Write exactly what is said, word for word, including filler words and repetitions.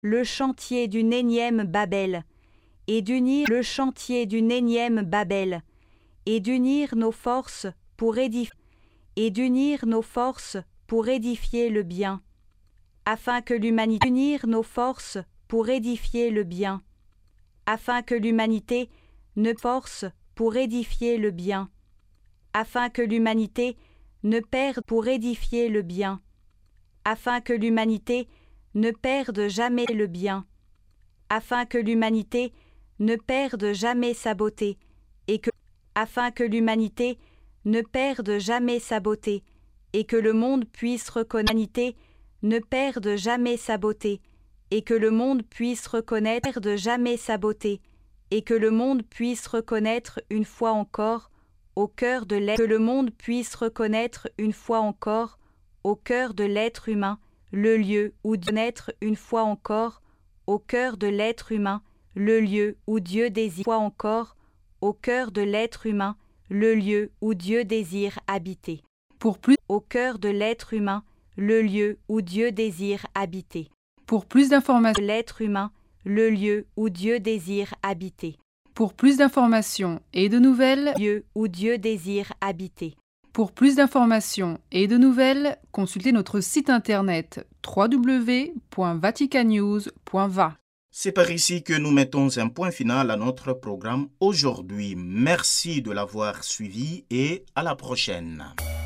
le chantier d'une énième Babel, et d'unir le chantier d'une énième Babel, et d'unir nos forces pour édifier, et d'unir nos forces pour édifier le bien, afin que l'humanité unir nos forces pour édifier le bien, afin que l'humanité ne force pour édifier le bien, afin que l'humanité ne perde pour édifier le bien, afin que l'humanité ne perde jamais le bien, afin que l'humanité ne perde jamais sa beauté, et que, afin que l'humanité ne perde jamais sa beauté, et que le monde puisse reconnaître, l'humanité ne perde jamais sa beauté, et que le monde puisse reconnaître, perde jamais sa beauté, et que le monde puisse reconnaître une fois encore, au cœur de l'être, que le monde puisse reconnaître une fois encore, au cœur de l'être humain, le lieu où Dieu naître une fois encore, au cœur de l'être humain, le lieu où Dieu désire fois encore, au cœur de l'être humain, le lieu où Dieu désire habiter. Pour plus, Au cœur de l'être humain, le lieu où Dieu désire habiter. pour plus d'informations, L'être humain, le lieu où Dieu désire habiter. pour plus d'informations et de nouvelles, Lieu où Dieu désire habiter. pour plus d'informations et de nouvelles, consultez notre site internet w w w point vatican news point v a. C'est par ici que nous mettons un point final à notre programme aujourd'hui. Merci de l'avoir suivi et à la prochaine.